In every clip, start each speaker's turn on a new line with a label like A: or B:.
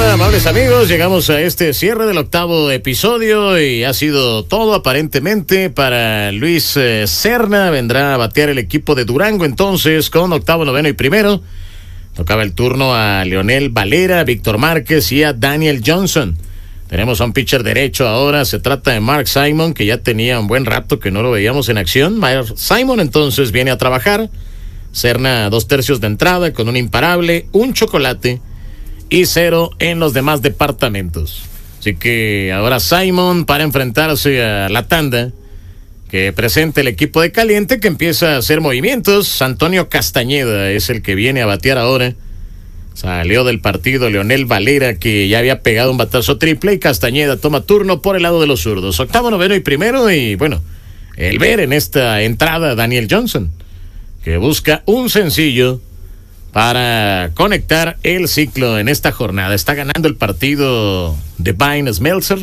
A: Hola, amables amigos, llegamos a este cierre del 8º episodio y ha sido todo aparentemente para Luis Serna. Vendrá a batear el equipo de Durango entonces con 8º, 9º y 1º. Tocaba el turno a Leonel Valera, Víctor Márquez y a Daniel Johnson. Tenemos a un pitcher derecho ahora, se trata de Mark Simon, que ya tenía un buen rato que no lo veíamos en acción. Mark Simon entonces viene a trabajar. Serna 2/3 de entrada con un imparable, un chocolate y 0 en los demás departamentos. Así que ahora Simon para enfrentarse a la tanda que presenta el equipo de Caliente, que empieza a hacer movimientos. Antonio Castañeda es el que viene a batear ahora. Salió del partido Leonel Valera, que ya había pegado un batazo triple, y Castañeda toma turno por el lado de los zurdos. 8º, 9º y 1º, y bueno, el ver en esta entrada Daniel Johnson, que busca un sencillo para conectar el ciclo en esta jornada. Está ganando el partido de Devin Smeltzer.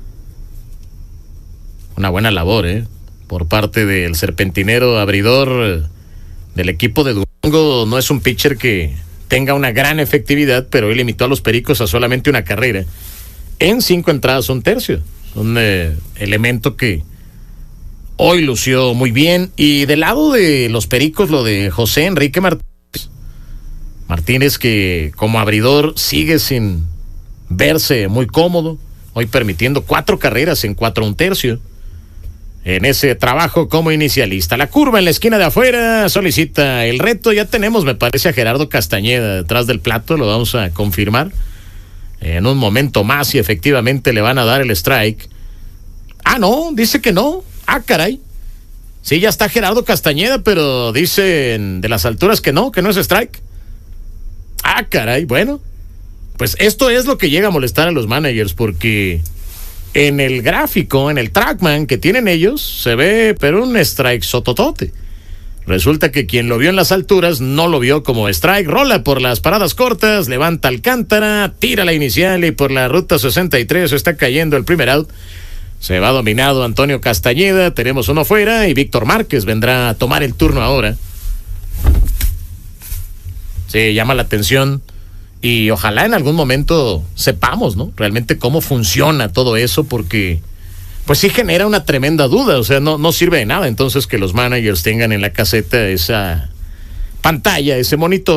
A: Una buena labor, por parte del serpentinero abridor del equipo de Durango. No es un pitcher que tenga una gran efectividad, pero él limitó a los Pericos a solamente una carrera en 5 entradas, 1/3. Un elemento que hoy lució muy bien. Y del lado de los Pericos, lo de José Enrique Martínez, que como abridor sigue sin verse muy cómodo, hoy permitiendo 4 carreras en 4 1/3 en ese trabajo como inicialista. La curva en la esquina de afuera solicita el reto. Ya tenemos, me parece, a Gerardo Castañeda detrás del plato, lo vamos a confirmar en un momento más, y efectivamente le van a dar el strike. No, dice que no. Caray. Sí, ya está Gerardo Castañeda, pero dicen de las alturas que no es strike. Caray, bueno, pues esto es lo que llega a molestar a los managers, porque en el gráfico, en el trackman que tienen ellos, se ve pero un strike sototote. Resulta que quien lo vio en las alturas no lo vio como strike. Rola por las paradas cortas, levanta Alcántara, tira la inicial, y por la ruta 63 está cayendo el primer out. Se va dominado Antonio Castañeda, tenemos uno fuera, y Víctor Márquez vendrá a tomar el turno ahora. Sí, llama la atención, y ojalá en algún momento sepamos, ¿no?, realmente cómo funciona todo eso, porque pues sí genera una tremenda duda. O sea, no sirve de nada entonces que los managers tengan en la caseta esa pantalla, ese monitor